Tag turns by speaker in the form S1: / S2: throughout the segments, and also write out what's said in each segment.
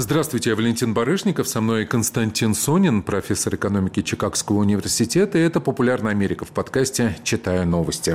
S1: Здравствуйте, я Валентин Барышников, со мной Константин Сонин, профессор экономики Чикагского университета, и это «Популярная Америка» в подкасте «Читаю новости».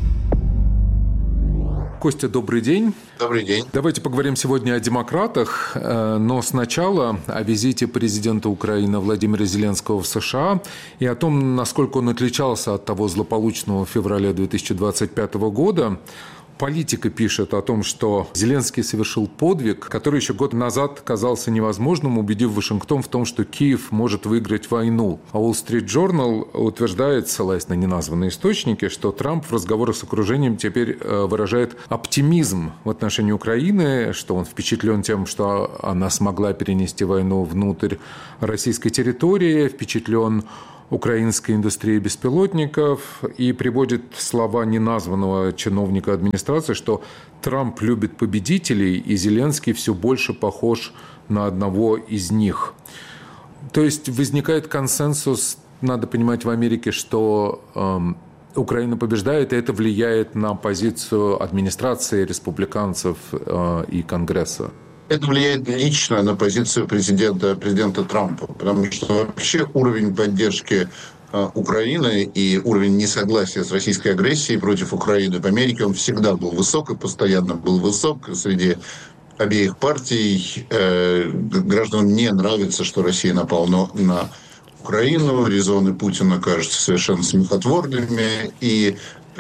S1: Костя, добрый день.
S2: Добрый день.
S1: Давайте поговорим сегодня о демократах, но сначала о визите президента Украины Владимира Зеленского в США и о том, насколько он отличался от того злополучного февраля 2025 года. Политика пишет о том, что Зеленский совершил подвиг, который еще год назад казался невозможным, убедив Вашингтон в том, что Киев может выиграть войну. А Wall Street Journal утверждает, ссылаясь на неназванные источники, что Трамп в разговорах с окружением теперь выражает оптимизм в отношении Украины, что он впечатлен тем, что она смогла перенести войну внутрь российской территории, впечатлен украинской индустрии беспилотников и приводит слова неназванного чиновника администрации, что Трамп любит победителей, и Зеленский все больше похож на одного из них. То есть возникает консенсус, надо понимать, в Америке, что Украина побеждает, и это влияет на позицию администрации, республиканцев и Конгресса.
S2: Это влияет лично на позицию президента Трампа, потому что вообще уровень поддержки Украины и уровень несогласия с российской агрессией против Украины в Америке, он всегда был высок и постоянно был высок среди обеих партий. Гражданам не нравится, что Россия напала на Украину. Резоны Путина кажутся совершенно смехотворными. И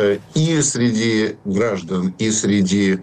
S2: среди граждан, и среди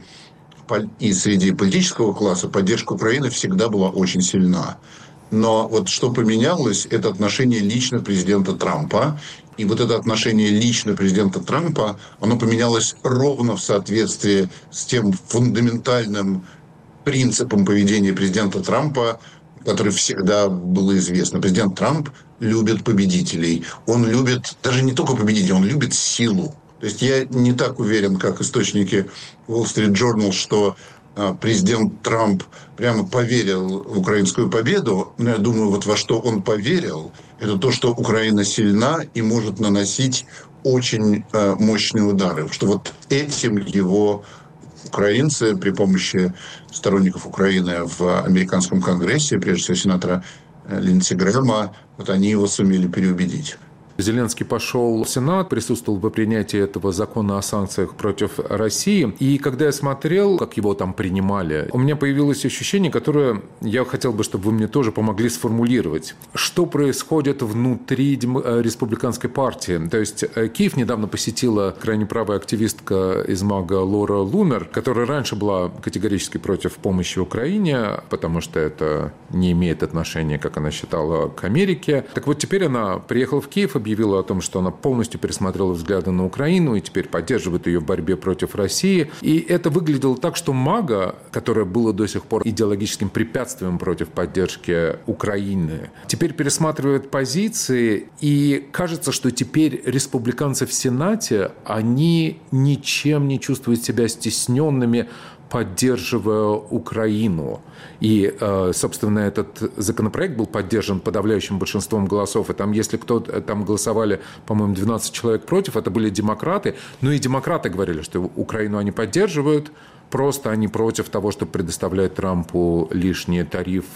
S2: политического класса поддержка Украины всегда была очень сильна. Но вот что поменялось, это отношение лично президента Трампа. И вот это отношение лично президента Трампа, оно поменялось ровно в соответствии с тем фундаментальным принципом поведения президента Трампа, который всегда было известно. Президент Трамп любит победителей. Он любит даже не только победителей, он любит силу. То есть я не так уверен, как источники Wall Street Journal, что президент Трамп прямо поверил в украинскую победу. Но я думаю, вот во что он поверил, это то, что Украина сильна и может наносить очень мощные удары. Что вот этим его украинцы при помощи сторонников Украины в американском конгрессе, прежде всего сенатора Линдси Грэма, вот они его сумели переубедить.
S1: Зеленский пошел в Сенат, присутствовал во принятии этого закона о санкциях против России. И когда я смотрел, как его там принимали, у меня появилось ощущение, которое я хотел бы, чтобы вы мне тоже помогли сформулировать. Что происходит внутри республиканской партии? То есть Киев недавно посетила крайне правая активистка из МАГА Лора Лумер, которая раньше была категорически против помощи Украине, потому что это не имеет отношения, как она считала, к Америке. Так вот, теперь она приехала в Киев, объявила о том, что она полностью пересмотрела взгляды на Украину и теперь поддерживает ее в борьбе против России. И это выглядело так, что МАГА, которое было до сих пор идеологическим препятствием против поддержки Украины, теперь пересматривает позиции, и кажется, что теперь республиканцы в Сенате, они ничем не чувствуют себя стесненными, поддерживая Украину. И, собственно, этот законопроект был поддержан подавляющим большинством голосов. И там, если кто-то там голосовали, по-моему, 12 человек против, это были демократы. Ну и демократы говорили, что Украину они поддерживают, просто они против того, чтобы предоставлять Трампу лишние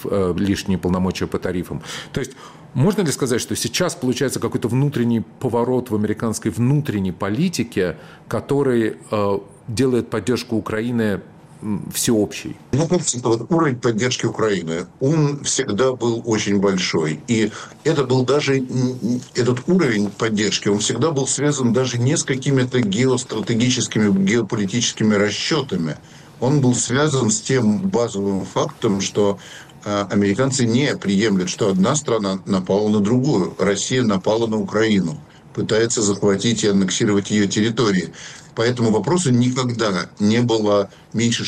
S1: полномочия по тарифам. То есть можно ли сказать, что сейчас получается какой-то внутренний поворот в американской внутренней политике, который делает поддержку Украины всеобщий?
S2: Вот уровень поддержки Украины, он всегда был очень большой. И это был даже, этот уровень поддержки, он всегда был связан даже не с какими-то геостратегическими, геополитическими расчетами. Он был связан с тем базовым фактом, что американцы не приемлют, что одна страна напала на другую. Россия напала на Украину, пытается захватить и аннексировать ее территории. По этому вопросу никогда не было меньше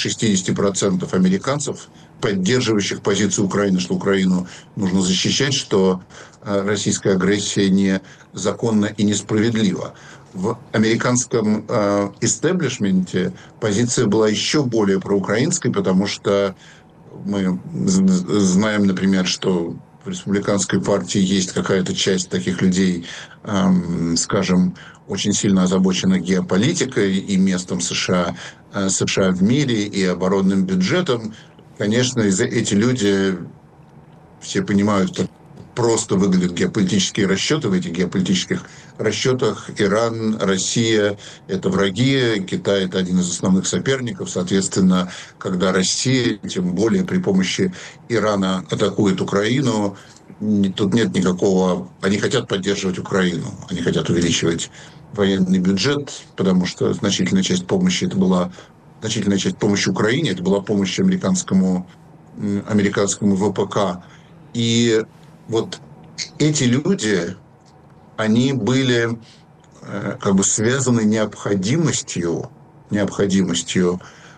S2: 60% американцев, поддерживающих позицию Украины, что Украину нужно защищать, что российская агрессия незаконна и несправедлива. В американском истеблишменте позиция была еще более проукраинской, потому что мы знаем, например, что в республиканской партии есть какая-то часть таких людей, скажем, очень сильно озабочена геополитикой и местом США в мире, и оборонным бюджетом. конечно, эти люди все понимают, как просто выглядят геополитические расчеты. В этих геополитических расчетах Иран, Россия – это враги, Китай – это один из основных соперников. Соответственно, когда Россия, тем более при помощи Ирана, атакует Украину, тут нет никакого... Они хотят поддерживать Украину, они хотят увеличивать военный бюджет, потому что значительная часть помощи Украине, это была помощь американскому ВПК. И вот эти люди, они были как бы связаны необходимостью,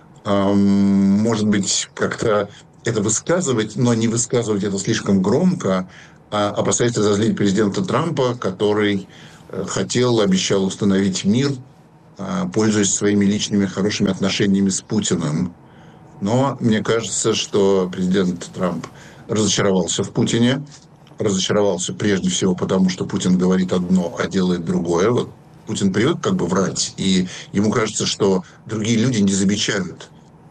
S2: может быть, как-то это высказывать, но не высказывать это слишком громко, опасаясь разозлить президента Трампа, который обещал установить мир, пользуясь своими личными хорошими отношениями с Путиным. Но мне кажется, что президент Трамп разочаровался в Путине. Разочаровался прежде всего потому, что Путин говорит одно, а делает другое. Вот Путин привык как бы врать, и ему кажется, что другие люди не замечают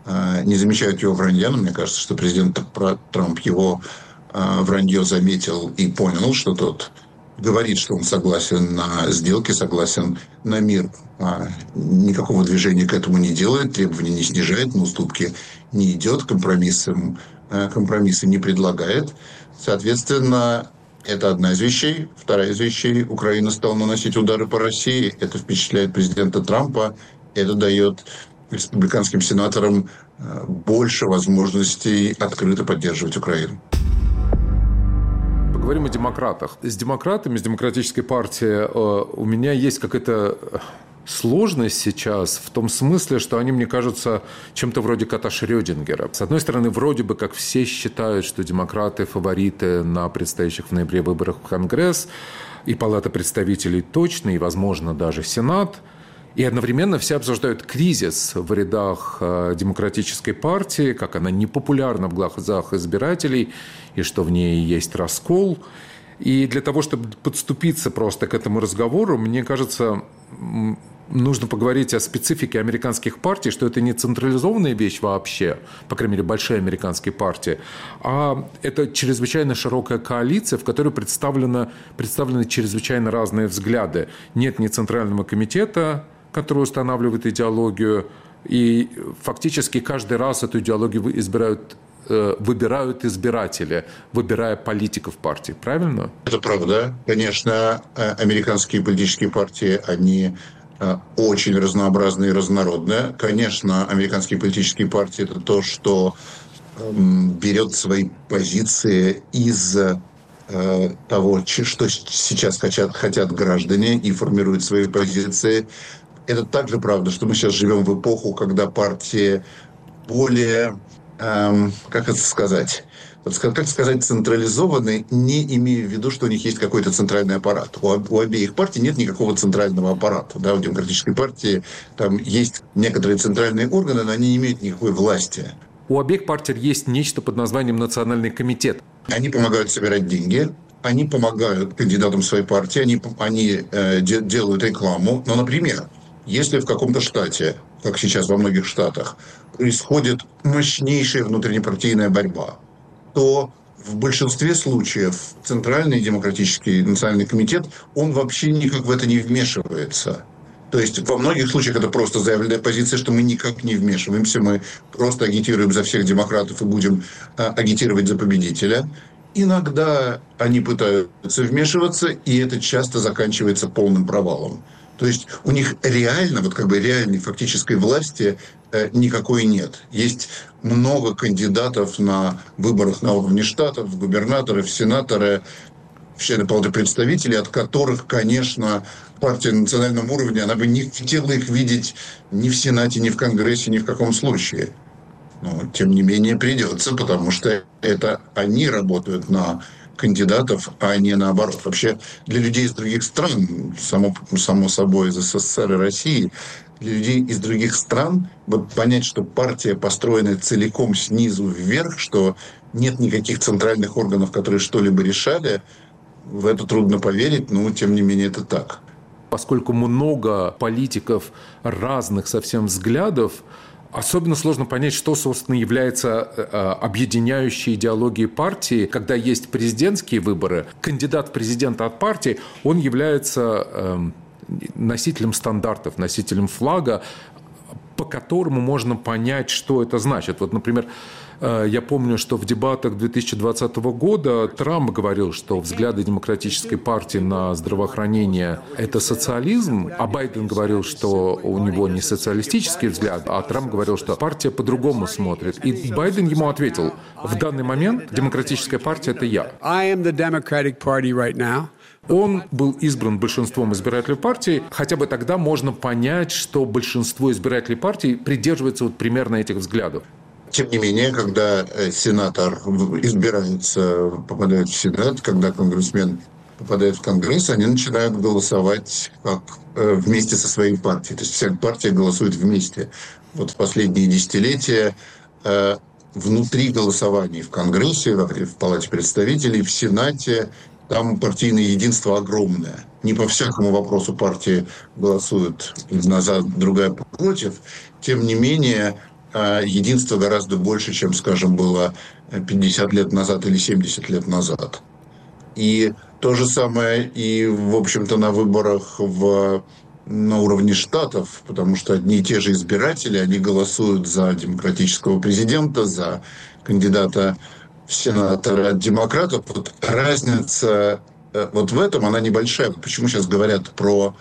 S2: его вранья. Но мне кажется, что президент Трамп его вранье заметил и понял, что тот говорит, что он согласен на сделки, согласен на мир. Никакого движения к этому не делает, требований не снижает, на уступки не идет, компромиссы не предлагает. Соответственно, это одна из вещей. Вторая из вещей – Украина стала наносить удары по России. Это впечатляет президента Трампа. Это дает республиканским сенаторам больше возможностей открыто поддерживать Украину.
S1: Поговорим о демократах. С демократами, с демократической партией у меня есть какая-то сложность сейчас в том смысле, что они, мне кажутся, чем-то вроде кота Шрёдингера. С одной стороны, вроде бы как все считают, что демократы фавориты на предстоящих в ноябре выборах в Конгресс, и Палата представителей точно, и, возможно, даже Сенат. И одновременно все обсуждают кризис в рядах демократической партии, как она непопулярна в глазах избирателей, и что в ней есть раскол. И для того, чтобы подступиться просто к этому разговору, мне кажется, нужно поговорить о специфике американских партий, что это не централизованная вещь вообще, по крайней мере, большие американские партии, а это чрезвычайно широкая коалиция, в которой представлены чрезвычайно разные взгляды. Нет ни Центрального комитета, который устанавливает идеологию, и фактически каждый раз эту идеологию выбирают избиратели, выбирая политиков партии. Правильно?
S2: Это правда. Конечно, американские политические партии, они очень разнообразные и разнородные. Конечно, американские политические партии – это то, что берет свои позиции из того, что сейчас хотят граждане, и формирует свои позиции. Это также правда, что мы сейчас живем в эпоху, когда партии более, как сказать, централизованы, не имея в виду, что у них есть какой-то центральный аппарат. У обеих партий нет никакого центрального аппарата. Да? У демократической партии там есть некоторые центральные органы, но они не имеют никакой власти.
S1: У обеих партий есть нечто под названием Национальный комитет.
S2: Они помогают собирать деньги, они помогают кандидатам своей партии, они делают рекламу. Но, например, если в каком-то штате, как сейчас во многих штатах, происходит мощнейшая внутреннепартийная борьба, то в большинстве случаев Центральный демократический национальный комитет, он вообще никак в это не вмешивается. То есть во многих случаях это просто заявленная позиция, что мы никак не вмешиваемся, мы просто агитируем за всех демократов и будем агитировать за победителя. Иногда они пытаются вмешиваться, и это часто заканчивается полным провалом. То есть у них реальной фактической власти никакой нет. Есть много кандидатов на выборах на уровне штатов, в губернаторы, в сенаторы, в члены Палаты представителей, от которых, конечно, партия на национальном уровне, она бы не хотела их видеть ни в Сенате, ни в Конгрессе, ни в каком случае. Но, тем не менее, придется, потому что это они работают на кандидатов, а не наоборот. Вообще, для людей из других стран, само собой, из СССР и России, для людей из других стран вот понять, что партия построена целиком снизу вверх, что нет никаких центральных органов, которые что-либо решали, в это трудно поверить, но, тем не менее, это так.
S1: Поскольку много политиков разных совсем взглядов, особенно сложно понять, что, собственно, является объединяющей идеологией партии, когда есть президентские выборы. Кандидат в президента от партии, он является носителем стандартов, носителем флага, по которому можно понять, что это значит. Вот, например, я помню, что в дебатах 2020 года Трамп говорил, что взгляды Демократической партии на здравоохранение – это социализм, а Байден говорил, что у него не социалистический взгляд, а Трамп говорил, что партия по-другому смотрит. И Байден ему ответил: в данный момент Демократическая партия – это я. Он был избран большинством избирателей партии. Хотя бы тогда можно понять, что большинство избирателей партии придерживается вот примерно этих взглядов.
S2: Тем не менее, когда сенатор избирается, попадает в Сенат, когда конгрессмен попадает в Конгресс, они начинают голосовать как вместе со своей партией. То есть вся партия голосует вместе. Вот в последние десятилетия внутри голосований в Конгрессе, в Палате представителей, в Сенате, там партийное единство огромное. Не по всякому вопросу партии голосуют одна за, другая против. Тем не менее, единство гораздо больше, чем, скажем, было 50 лет назад или 70 лет назад. И то же самое и, в общем-то, на выборах на уровне штатов, потому что одни и те же избиратели, они голосуют за демократического президента, за кандидата в сенатора от демократов. Вот разница вот в этом, она небольшая. Почему сейчас говорят про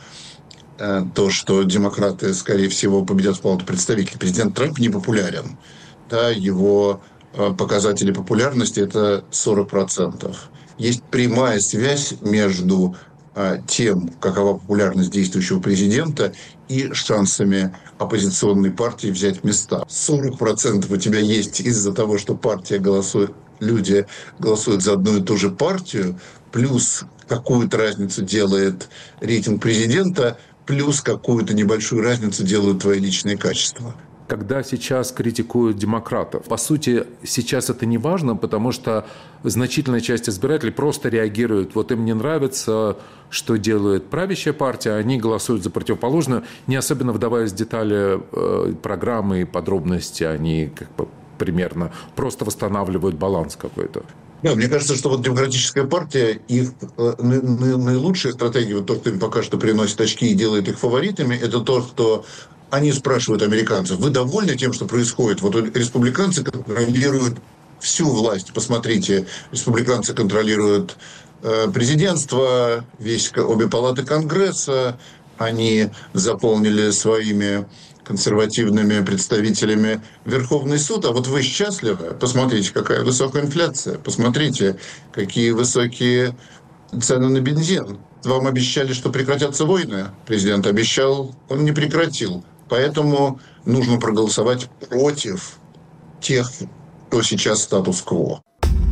S2: то, что демократы, скорее всего, победят в Палату представителей? Президент Трамп не популярен. Да, его показатели популярности – это 40%. Есть прямая связь между тем, какова популярность действующего президента, и шансами оппозиционной партии взять места. 40% у тебя есть из-за того, что партия голосует, люди голосуют за одну и ту же партию, плюс какую-то разницу делает рейтинг президента, плюс какую-то небольшую разницу делают твои личные качества.
S1: Когда сейчас критикуют демократов, по сути, сейчас это не важно, потому что значительная часть избирателей просто реагирует. Вот им не нравится, что делает правящая партия, они голосуют за противоположную, не особенно вдаваясь в детали программы и подробности, они как бы примерно просто восстанавливают баланс какой-то.
S2: Да, мне кажется, что вот демократическая партия, их наилучшая стратегия, вот то, что им пока что приносит очки и делает их фаворитами, это то, что они спрашивают американцев: вы довольны тем, что происходит? Вот республиканцы контролируют всю власть. Посмотрите, республиканцы контролируют президентство, обе палаты Конгресса, они заполнили своими консервативными представителями Верховный суд. А вот вы счастливы? Посмотрите, какая высокая инфляция. Посмотрите, какие высокие цены на бензин. Вам обещали, что прекратятся войны. Президент обещал, он не прекратил. Поэтому нужно проголосовать против тех, кто сейчас статус-кво.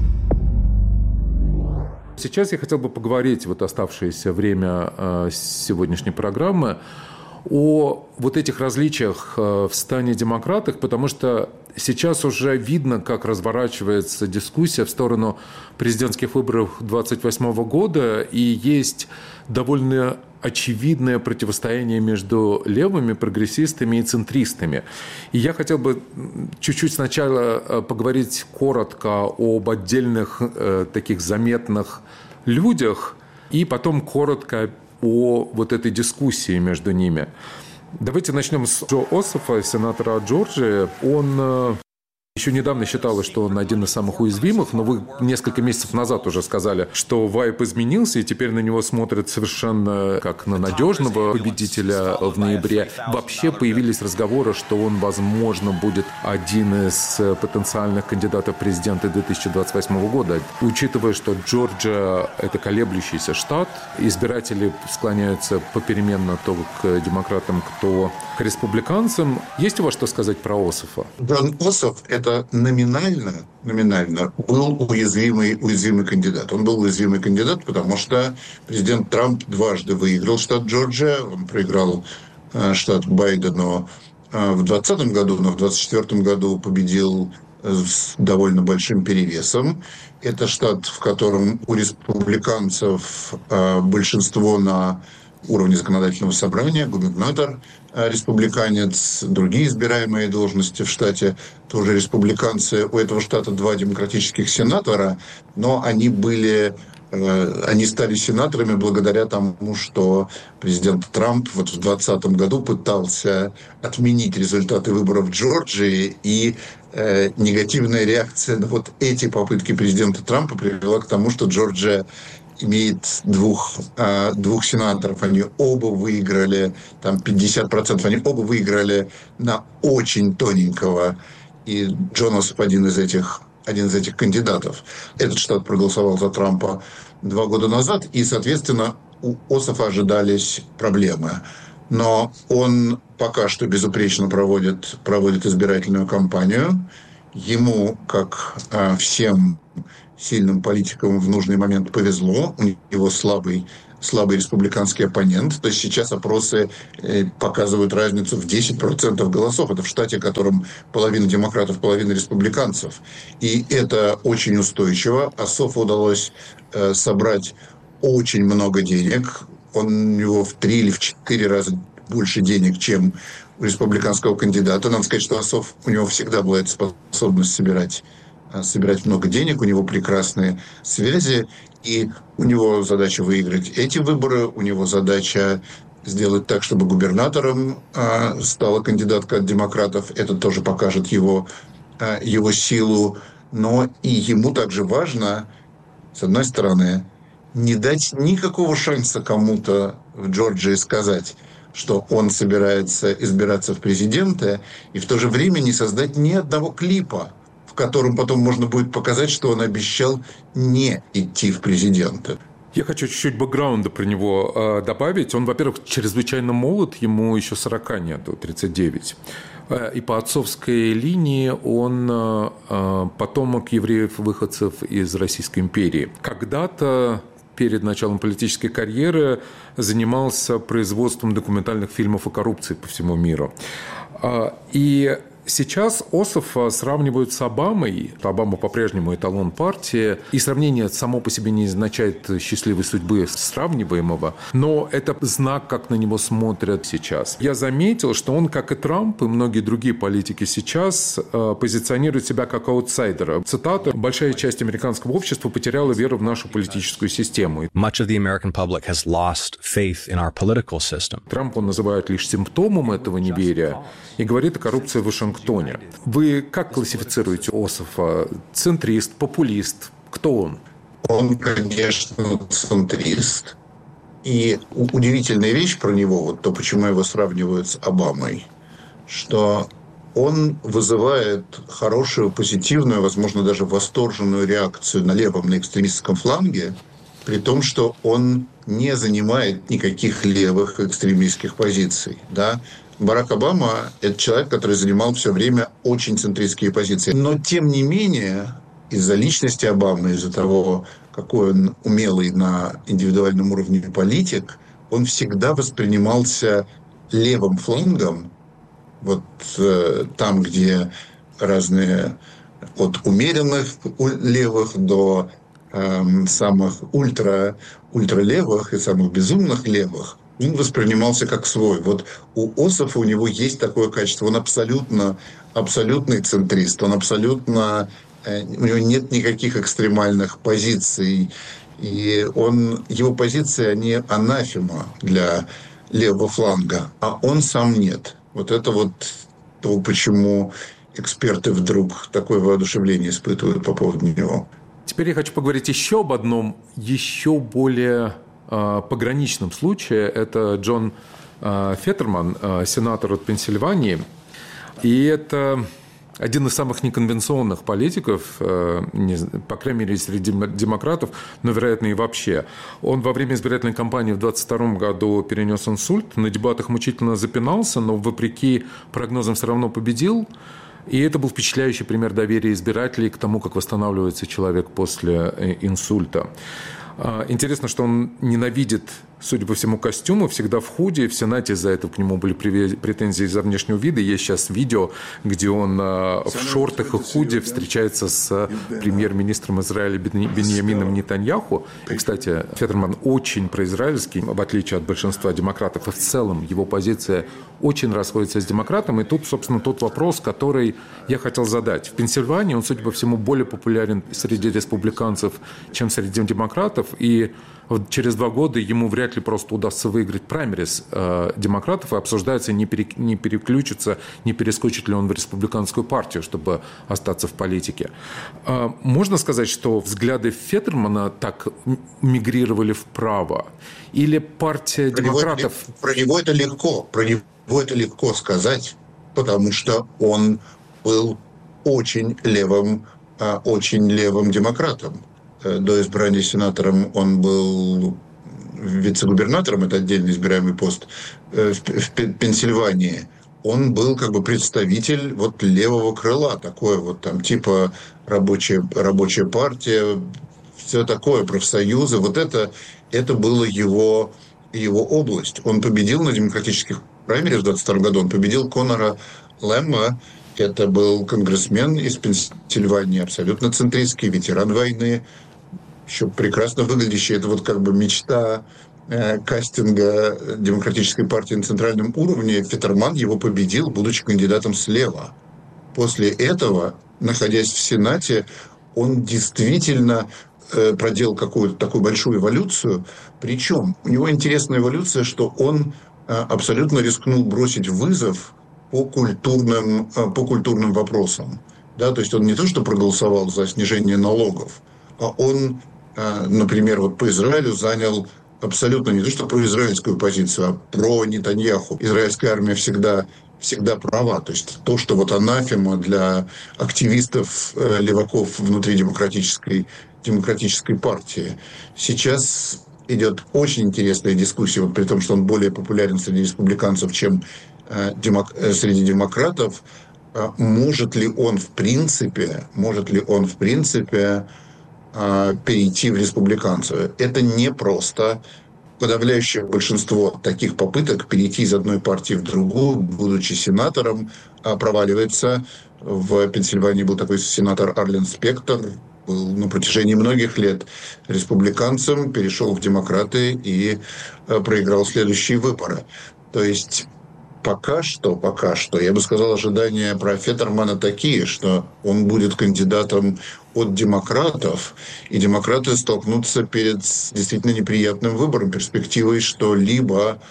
S1: Сейчас я хотел бы поговорить, вот оставшееся время сегодняшней программы, о вот этих различиях в стане демократов, потому что сейчас уже видно, как разворачивается дискуссия в сторону президентских выборов 2028 года, и есть довольно очевидное противостояние между левыми, прогрессистами и центристами. И я хотел бы чуть-чуть сначала поговорить коротко об отдельных таких заметных людях, и потом коротко о вот этой дискуссии между ними. Давайте начнем с Джо Ософа, сенатора от Джорджии. Он еще недавно считалось, что он один из самых уязвимых, но вы несколько месяцев назад уже сказали, что вайб изменился, и теперь на него смотрят совершенно как на надежного победителя в ноябре. Вообще появились разговоры, что он, возможно, будет один из потенциальных кандидатов в президенты 2028 года. Учитывая, что Джорджия – это колеблющийся штат, избиратели склоняются попеременно то к демократам, то к республиканцам. Есть у вас что сказать про Ософа?
S2: Джон Ософ – это номинально был уязвимый кандидат. Он был уязвимый кандидат, потому что президент Трамп дважды выиграл штат Джорджия. Он проиграл штат Байдену в 2020 году, но в 2024 году победил с довольно большим перевесом. Это штат, в котором у республиканцев большинство на уровне законодательного собрания, губернатор республиканец, другие избираемые должности в штате тоже республиканцы. У этого штата 2 демократических сенатора, но они стали сенаторами благодаря тому, что президент Трамп вот в 2020 году пытался отменить результаты выборов в Джорджии, и негативная реакция на вот эти попытки президента Трампа привела к тому, что Джорджия имеет двух сенаторов. Они оба выиграли, там 50%, они оба выиграли на очень тоненького. И Джонасов один из этих кандидатов. Этот штат проголосовал за Трампа 2 года назад, и, соответственно, у Ософа ожидались проблемы. Но он пока что безупречно проводит избирательную кампанию. Ему, как всем сильным политикам, в нужный момент повезло. У него слабый республиканский оппонент. То есть сейчас опросы показывают разницу в 10% голосов. Это в штате, в котором половина демократов, половина республиканцев. И это очень устойчиво. Ософу удалось собрать очень много денег. У него в 3 или в 4 раза больше денег, чем у республиканского кандидата. Надо сказать, что Ософ, у него всегда была эта способность собирать много денег, у него прекрасные связи, и у него задача выиграть эти выборы, у него задача сделать так, чтобы губернатором стала кандидатка от демократов. Это тоже покажет его силу. Но и ему также важно, с одной стороны, не дать никакого шанса кому-то в Джорджии сказать, что он собирается избираться в президенты, и в то же время не создать ни одного клипа, в котором потом можно будет показать, что он обещал не идти в президенты.
S1: Я хочу чуть-чуть бэкграунда про него добавить. Он, во-первых, чрезвычайно молод, ему еще 40 нету, 39. И по отцовской линии он потомок евреев-выходцев из Российской империи. Когда-то перед началом политической карьеры занимался производством документальных фильмов о коррупции по всему миру. И сейчас Ософа сравнивают с Обамой. Обама по-прежнему эталон партии. И сравнение само по себе не означает счастливой судьбы сравниваемого, но это знак, как на него смотрят сейчас. Я заметил, что он, как и Трамп и многие другие политики сейчас, позиционирует себя как аутсайдера. Цитата: «Большая часть американского общества потеряла веру в нашу политическую систему».
S3: Much of the American public has lost faith in our political system.
S1: Трамп он называет лишь симптомом этого неверия и говорит о коррупции в Вашингтоне. Вы как классифицируете Ософа? Центрист, популист? Кто он?
S2: Он, конечно, центрист. И удивительная вещь про него, вот то, почему его сравнивают с Обамой, что он вызывает хорошую, позитивную, возможно, даже восторженную реакцию на левом, на экстремистском фланге, при том, что он не занимает никаких левых экстремистских позиций, да. Барак Обама – это человек, который занимал все время очень центристские позиции. Но, тем не менее, из-за личности Обамы, из-за того, какой он умелый на индивидуальном уровне политик, он всегда воспринимался левым флангом, вот там, где разные, от умеренных левых до самых ультралевых и самых безумных левых, он воспринимался как свой. Вот у Ософа у него есть такое качество. Он абсолютный центрист. Он абсолютно... У него нет никаких экстремальных позиций. И его позиции, они анафема для левого фланга. А он сам нет. Вот это вот то, почему эксперты вдруг такое воодушевление испытывают по поводу него.
S1: Теперь я хочу поговорить еще об одном, еще более пограничном случае. Это Джон Феттерман, сенатор от Пенсильвании. И это один из самых неконвенционных политиков, по крайней мере, среди демократов, но, вероятно, и вообще. Он во время избирательной кампании в 2022 году перенес инсульт, на дебатах мучительно запинался, но, вопреки прогнозам, все равно победил. И это был впечатляющий пример доверия избирателей к тому, как восстанавливается человек после инсульта. Интересно, что он ненавидит судя по всему, костюмы, всегда в худи. В Сенате из-за этого к нему были претензии из-за внешнего вида. Есть сейчас видео, где он в шортах и худи встречается с премьер-министром Израиля Биньямином Нетаньяху. И, кстати, Феттерман очень произраильский, в отличие от большинства демократов. И в целом его позиция очень расходится с демократом. И тут, собственно, тот вопрос, который я хотел задать. В Пенсильвании он, судя по всему, более популярен среди республиканцев, чем среди демократов. И через 2 года ему вряд ли просто удастся выиграть праймерис демократов, и обсуждается, не переключится, не перескочит ли он в республиканскую партию, чтобы остаться в политике. Можно сказать, что взгляды Феттермана так мигрировали вправо? Или партия демократов...
S2: Про него это легко сказать, потому что он был очень левым демократом. До избрания сенатором он был вице-губернатором, это отдельно избираемый пост в Пенсильвании. Он был как бы представитель вот левого крыла, такое вот там типа рабочая партия, все такое, профсоюзы. Вот это было его область. Он победил на демократических праймерис в 22 году. Он победил Конора Лэмма. Это был конгрессмен из Пенсильвании, абсолютно центристский, ветеран войны, еще прекрасно выглядящий. Это вот как бы мечта кастинга Демократической партии на центральном уровне. Феттерман его победил, будучи кандидатом слева. После этого, находясь в Сенате, он действительно проделал какую-то такую большую эволюцию. Причем у него интересная эволюция, что он абсолютно рискнул бросить вызов по культурным вопросам. Да, то есть он не то, что проголосовал за снижение налогов, а он, например, вот по Израилю занял абсолютно не то, что произраильскую позицию, а про Нетаньяху. Израильская армия всегда права. То есть то, что вот анафема для активистов, леваков внутри демократической партии. Сейчас идет очень интересная дискуссия, вот при том, что он более популярен среди республиканцев, чем среди демократов. Может ли он в принципе перейти в республиканцев? Это непросто. Подавляющее большинство таких попыток перейти из одной партии в другую, будучи сенатором, проваливается. В Пенсильвании был такой сенатор Арлен Спектор, был на протяжении многих лет республиканцем, перешел в демократы и проиграл следующие выборы. То есть пока что, я бы сказал, ожидания про Феттермана такие, что он будет кандидатом от демократов, и демократы столкнутся перед действительно неприятным выбором, перспективой, что либо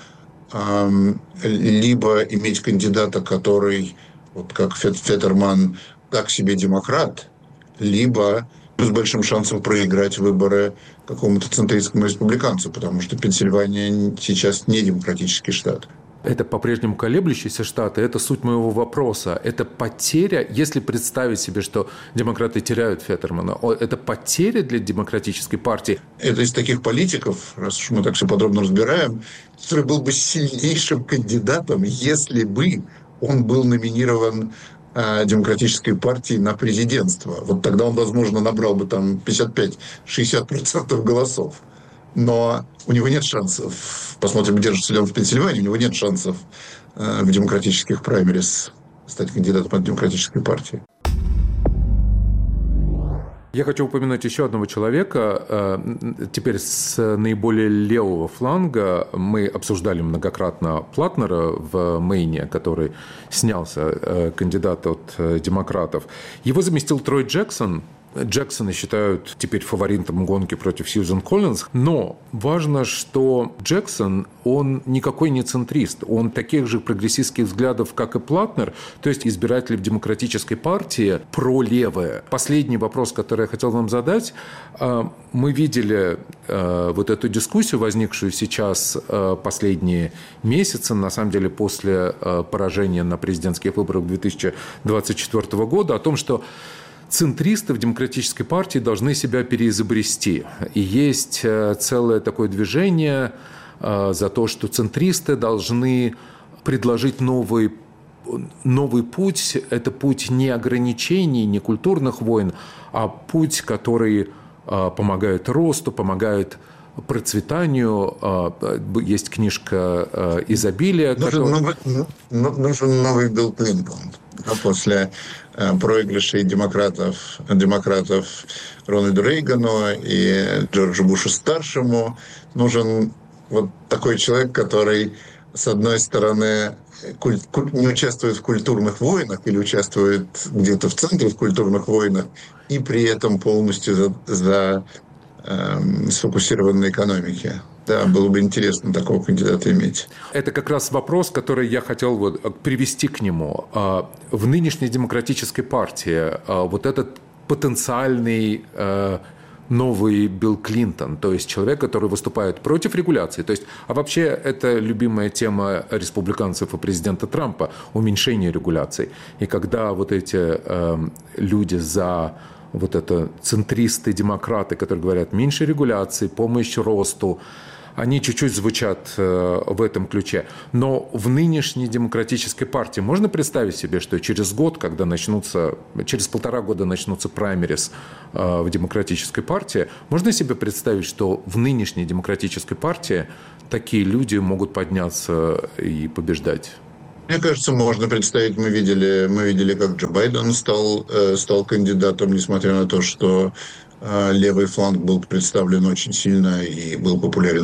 S2: иметь кандидата, который, вот как Феттерман, так себе демократ, либо с большим шансом проиграть выборы какому-то центристскому республиканцу, потому что Пенсильвания сейчас не демократический штат.
S1: Это по-прежнему колеблющиеся штаты. Это суть моего вопроса. Это потеря, если представить себе, что демократы теряют Феттермана, это потеря для демократической партии.
S2: Это из таких политиков, раз уж мы так все подробно разбираем, который был бы сильнейшим кандидатом, если бы он был номинирован демократической партией на президентство. Вот тогда он, возможно, набрал бы там 55-60% голосов. Но у него нет шансов, посмотрим, держится ли он в Пенсильвании, у него нет шансов в демократических праймерис стать кандидатом от демократической партии.
S1: Я хочу упомянуть еще одного человека. Теперь с наиболее левого фланга мы обсуждали многократно Платнера в Мэйне, который снялся, кандидат от демократов. Его заместил Трой Джексон. Джексона считают теперь фаворитом гонки против Сьюзен Коллинз. Но важно, что Джексон, он никакой не центрист. Он таких же прогрессистских взглядов, как и Платнер. То есть избиратели в демократической партии пролевые. Последний вопрос, который я хотел вам задать. Мы видели вот эту дискуссию, возникшую сейчас последние месяцы, на самом деле после поражения на президентских выборах 2024 года, о том, что центристы в демократической партии должны себя переизобрести. И есть целое такое движение за то, что центристы должны предложить новый путь. Это путь не ограничений, не культурных войн, а путь, который помогает росту, помогает процветанию. Есть книжка «Изобилие».
S2: Нужен новый Билл Клинтон. После проигрышей демократов Рональду Рейгану и Джорджу Бушу-старшему нужен вот такой человек, который, с одной стороны, не участвует в культурных войнах или участвует где-то в центре в культурных войнах, и при этом полностью сфокусирован на экономике. Да, было бы интересно такого кандидата иметь.
S1: Это как раз вопрос, который я хотел привести к нему. В нынешней демократической партии вот этот потенциальный новый Билл Клинтон, то есть человек, который выступает против регуляции. То есть, а вообще это любимая тема республиканцев и президента Трампа – уменьшение регуляций. И когда вот эти люди за вот это центристы, демократы, которые говорят меньше регуляции, помощь росту, они чуть-чуть звучат в этом ключе. Но в нынешней демократической партии можно представить себе, что через год, когда через 1,5 года начнутся праймерис в демократической партии, можно себе представить, что в нынешней демократической партии такие люди могут подняться и побеждать?
S2: Мне кажется, можно представить. Мы видели, как Джо Байден стал кандидатом, несмотря на то, что левый фланг был представлен очень сильно и был популярен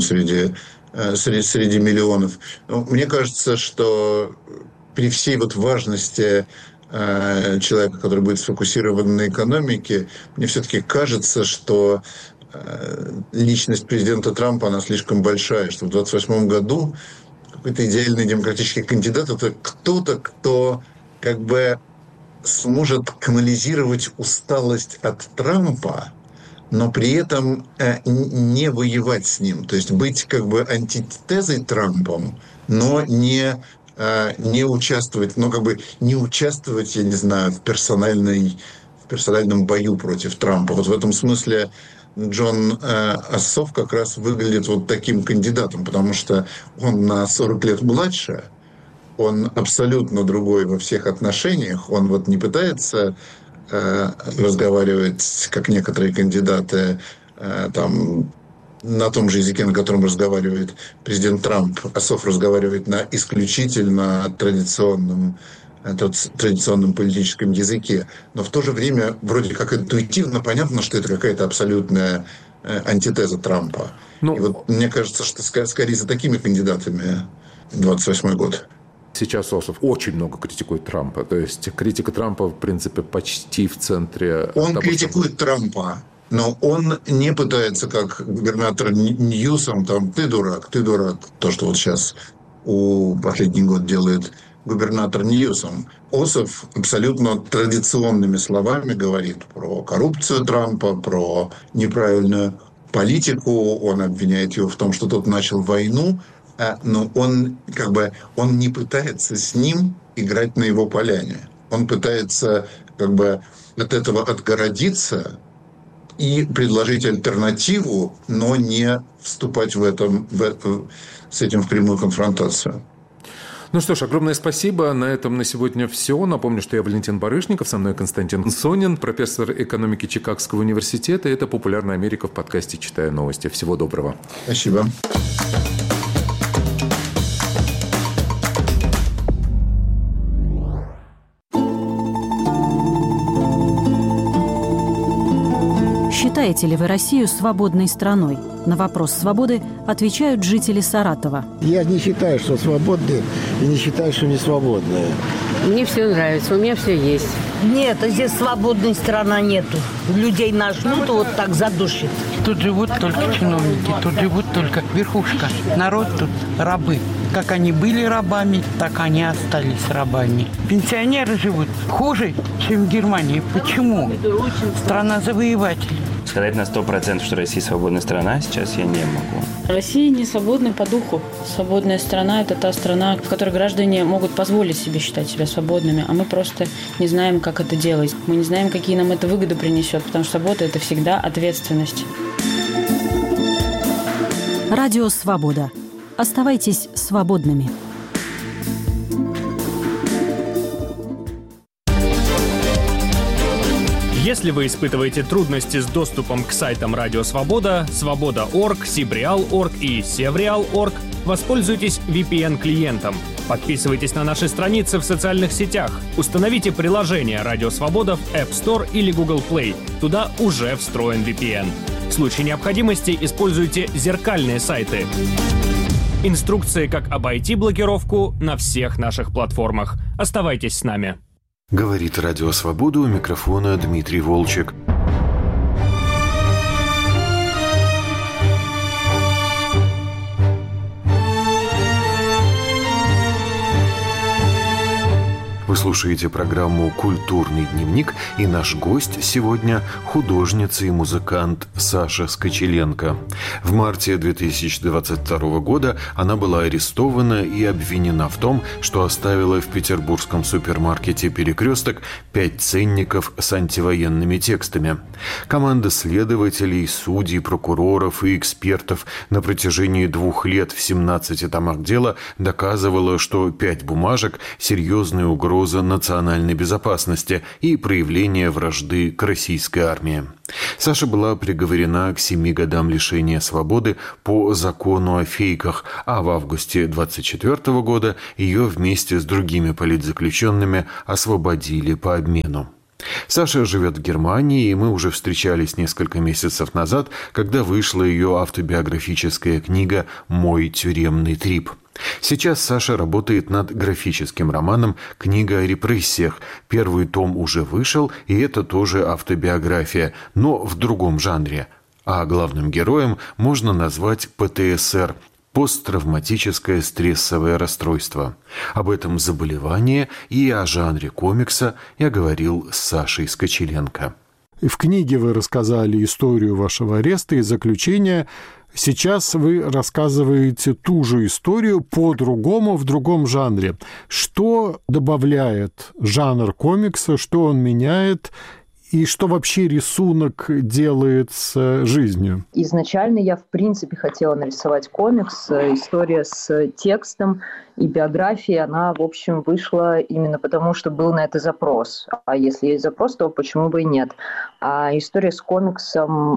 S2: среди миллионов. Но мне кажется, что при всей вот важности человека, который будет сфокусирован на экономике, мне все-таки кажется, что личность президента Трампа, она слишком большая, что в 2028 году какой-то идеальный демократический кандидат — это кто-то, кто как бы сможет канализировать усталость от Трампа, но при этом не воевать с ним. То есть быть как бы антитезой Трампом, но не участвовать, не участвовать, я не знаю, в персональном бою против Трампа. Вот в этом смысле Джон Ософ как раз выглядит вот таким кандидатом, потому что он на 40 лет младше, он абсолютно другой во всех отношениях, он вот не пытается разговаривать, как некоторые кандидаты, там, на том же языке, на котором разговаривает президент Трамп. Ософ разговаривает на исключительно традиционном политическом языке. Но в то же время вроде как интуитивно понятно, что это какая-то абсолютная антитеза Трампа. И вот мне кажется, что скорее за такими кандидатами 28-й год.
S1: Сейчас Ософ очень много критикует Трампа. То есть критика Трампа, в принципе, почти в центре.
S2: Он критикует Трампа, но он не пытается, как губернатор Ньюсом, там, ты дурак. То, что вот сейчас последний год делает губернатор Ньюсом. Ософ абсолютно традиционными словами говорит про коррупцию Трампа, про неправильную политику. Он обвиняет его в том, что тот начал войну. Но он не пытается с ним играть на его поляне. Он пытается от этого отгородиться и предложить альтернативу, но не вступать с этим в прямую конфронтацию.
S1: Ну что ж, огромное спасибо. На этом на сегодня все. Напомню, что я Валентин Барышников, со мной Константин Сонин, профессор экономики Чикагского университета. Это «Популярная Америка» в подкасте «Читаю новости». Всего доброго.
S2: Спасибо.
S4: Считаете ли вы Россию свободной страной? На вопрос свободы отвечают жители Саратова.
S5: Я не считаю, что свободные, и не считаю, что не свободные.
S6: Мне все нравится, у меня все есть.
S7: Нет, здесь свободной страны нету. Людей нажмут, вот так задушит.
S8: Тут живут только чиновники, тут живут только верхушка. Народ тут рабы. Как они были рабами, так они остались рабами. Пенсионеры живут хуже, чем в Германии. Почему? Страна завоевателей.
S9: Сказать на 100%, что Россия свободная страна, сейчас я не могу.
S10: Россия не свободна по духу. Свободная страна – это та страна, в которой граждане могут позволить себе считать себя свободными, а мы просто не знаем, как это делать. Мы не знаем, какие нам это выгоды принесет, потому что свобода – это всегда ответственность.
S4: Радио «Свобода». Оставайтесь свободными.
S11: Если вы испытываете трудности с доступом к сайтам Радио Свобода, Свобода.орг, Сибреал.орг и Севреал.орг, воспользуйтесь VPN-клиентом. Подписывайтесь на наши страницы в социальных сетях. Установите приложение «Радио Свобода» в App Store или Google Play. Туда уже встроен VPN. В случае необходимости используйте зеркальные сайты. Инструкции, как обойти блокировку, на всех наших платформах. Оставайтесь с нами.
S12: Говорит Радио Свобода, у микрофона Дмитрий Волчек. Вы слушаете программу «Культурный дневник», и наш гость сегодня – художница и музыкант Саша Скочеленко. В марте 2022 года она была арестована и обвинена в том, что оставила в петербургском супермаркете «Перекресток» 5 ценников с антивоенными текстами. Команда следователей, судей, прокуроров и экспертов на протяжении 2 лет в 17 томах дела доказывала, что 5 бумажек – серьезные угрозы национальной безопасности и проявление вражды к российской армии. Саша была приговорена к 7 годам лишения свободы по закону о фейках, а в августе 1924 года ее вместе с другими политзаключенными освободили по обмену. Саша живет в Германии, и мы уже встречались несколько месяцев назад, когда вышла ее автобиографическая книга «Мой тюремный трип». Сейчас Саша работает над графическим романом «Книга о репрессиях». Первый том уже вышел, и это тоже автобиография, но в другом жанре. А главным героем можно назвать ПТСР – посттравматическое стрессовое расстройство. Об этом заболевании и о жанре комикса я говорил с Сашей Скочеленко.
S13: В книге вы рассказали историю вашего ареста и заключения. Сейчас вы рассказываете ту же историю по-другому, в другом жанре. Что добавляет жанр комикса, что он меняет, и что вообще рисунок делает с жизнью?
S14: Изначально я, в принципе, хотела нарисовать комикс. История с текстом и биографией, она, в общем, вышла именно потому, что был на это запрос. А если есть запрос, то почему бы и нет? А история с комиксом,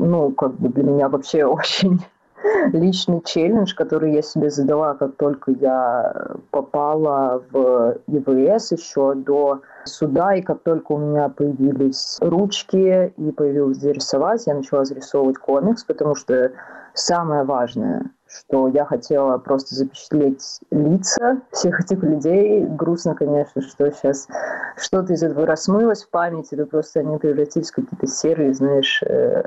S14: для меня вообще очень личный челлендж, который я себе задала, как только я попала в ЕВС еще до суда, и как только у меня появились ручки и появилось где рисовать, я начала зарисовывать комикс, потому что самое важное, что я хотела просто запечатлеть лица всех этих людей. Грустно, конечно, что сейчас что-то из этого размылось в памяти, это просто они превратились в какие-то серые, знаешь,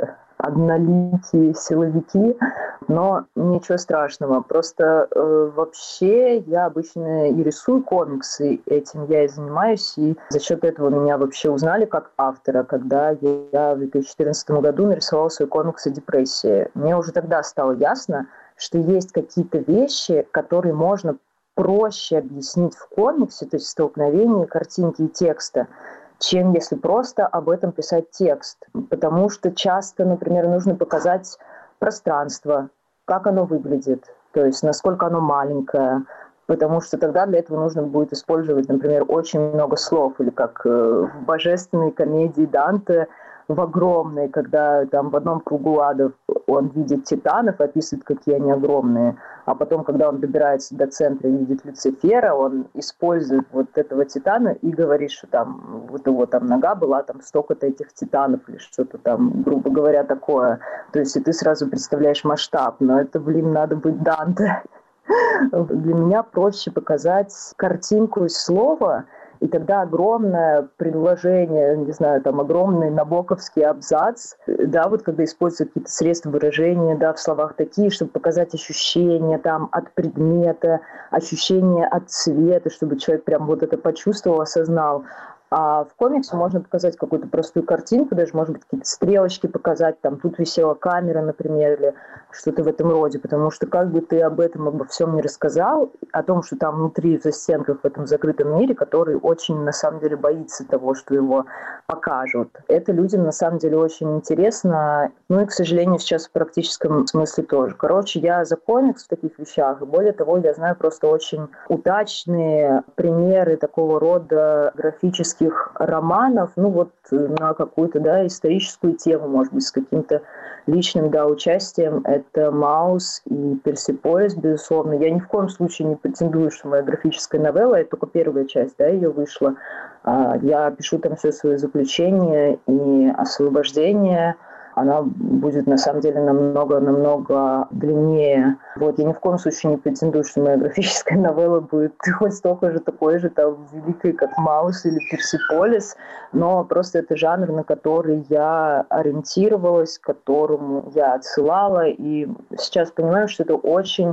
S14: одноликие силовики, но ничего страшного. Просто вообще я обычно и рисую комиксы, этим я и занимаюсь, и за счет этого меня вообще узнали как автора, когда я в 2014 году нарисовала свой комикс о депрессии. Мне уже тогда стало ясно, что есть какие-то вещи, которые можно проще объяснить в комиксе, то есть столкновение картинки и текста, чем если просто об этом писать текст. Потому что часто, например, нужно показать пространство, как оно выглядит, то есть насколько оно маленькое, потому что тогда для этого нужно будет использовать, например, очень много слов, или как в божественной комедии Данте, в огромной, когда там в одном кругу ада он видит титанов и описывает, какие они огромные, а потом, когда он добирается до центра и видит Люцифера, он использует вот этого титана и говорит, что там вот его там нога была там столько-то этих титанов или что-то там, грубо говоря, такое. То есть и ты сразу представляешь масштаб, но это, надо быть Данте. Для меня проще показать картинку из слова, и тогда огромное предложение, не знаю, там огромный набоковский абзац, да, вот когда используют какие-то средства выражения, да, в словах такие, чтобы показать ощущения там от предмета, ощущения от цвета, чтобы человек прям вот это почувствовал, осознал. А в комиксе можно показать какую-то простую картинку, даже, может быть, какие-то стрелочки показать, там, тут висела камера, например, или что-то в этом роде, потому что как бы ты об этом, обо всем не рассказал, о том, что там внутри, в застенках, в этом закрытом мире, который очень, на самом деле, боится того, что его покажут. Это людям, на самом деле, очень интересно, ну и, к сожалению, сейчас в практическом смысле тоже. Короче, я за комикс в таких вещах, и более того, я знаю просто очень удачные примеры такого рода графических таких романов, на какую-то, историческую тему, может быть, с каким-то личным, участием. Это «Маус» и «Персеполис», безусловно. Я ни в коем случае не претендую, что моя графическая новелла, это только первая часть, ее вышла. Я пишу там все свои заключения и освобождение. Она будет, на самом деле, намного длиннее. Я ни в коем случае не претендую, что моя графическая новелла будет хоть столько же, такой же, великой, как «Маус» или «Персеполис», но просто это жанр, на который я ориентировалась, к которому я отсылала, и сейчас понимаю, что это очень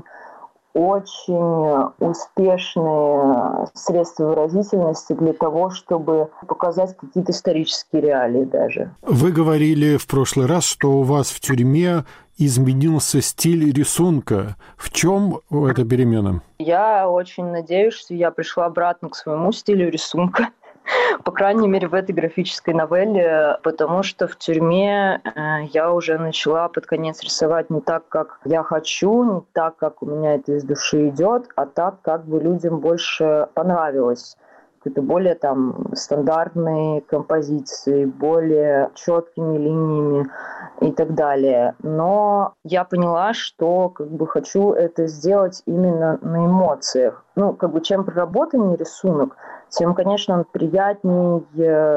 S14: успешные средства выразительности для того, чтобы показать какие-то исторические реалии даже.
S13: Вы говорили в прошлый раз, что у вас в тюрьме изменился стиль рисунка. В чем эта перемена? Я очень надеюсь, что я пришла обратно к своему стилю рисунка. По крайней мере, в этой графической новелле, потому что в тюрьме я уже начала под конец рисовать не так, как я хочу, не так, как у меня это из души идет, а так, как бы людям больше понравилось. Какие-то более стандартные композиции, более четкими линиями и так далее. Но я поняла, что хочу это сделать именно на эмоциях. Чем проработаннее рисунок, тем, конечно, он приятнее